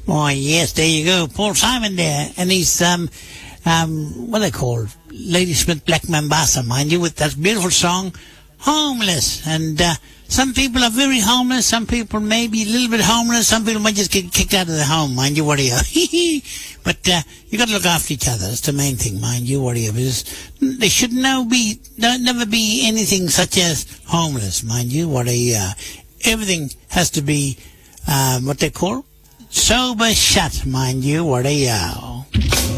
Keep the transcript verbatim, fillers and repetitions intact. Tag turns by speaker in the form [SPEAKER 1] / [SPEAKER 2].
[SPEAKER 1] Oh, yes, there you go. Paul Simon there. And he's, um, um, what are they called? Ladysmith Black Mambasa, mind you, with that beautiful song, Homeless. And, uh, some people are very homeless. Some people may be a little bit homeless. Some people might just get kicked out of the home, mind you, what are you? But, uh, you got to look after each other. That's the main thing, mind you, what are you? Because there should no be, no, never be anything such as homeless, mind you, what are you? Uh, everything has to be, um, what they call sober shut, mind you, what are you?